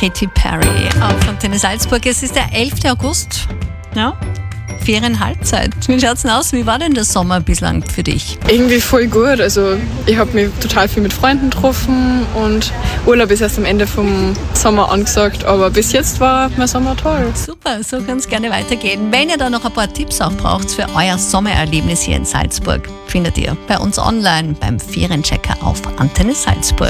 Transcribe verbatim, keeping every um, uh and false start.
Katy Perry auf Antenne Salzburg. Es ist der elfter August. Ja, Ferienhalbzeit. Wie schaut's denn aus? Wie war denn der Sommer bislang für dich? Irgendwie voll gut. Also ich habe mich total viel mit Freunden getroffen und Urlaub ist erst am Ende vom Sommer angesagt, aber bis jetzt war mein Sommer toll. Super, so kann es gerne weitergehen. Wenn ihr da noch ein paar Tipps auch braucht für euer Sommererlebnis hier in Salzburg, findet ihr bei uns online beim Ferienchecker auf Antenne Salzburg.